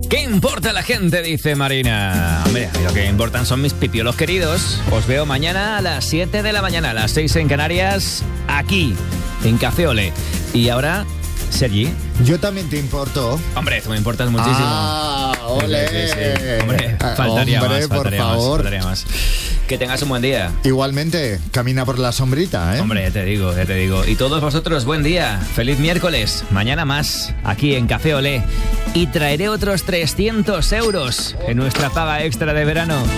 ¿Qué importa la gente? Dice Marina. Hombre, lo que importan son mis pipiolos queridos. Os veo mañana a las 7 de la mañana, a las 6 en Canarias, aquí, en Café Olé. Y ahora, Sergi. Yo también te importo. Hombre, tú me importas muchísimo. Ah, ole. Sí. Hombre, faltaría Hombre, más. Que tengas un buen día. Igualmente, camina por la sombrita, ¿eh? Hombre, ya te digo. Y todos vosotros, buen día. Feliz miércoles. Mañana más, aquí en Café Olé. Y traeré otros 300 euros en nuestra paga extra de verano.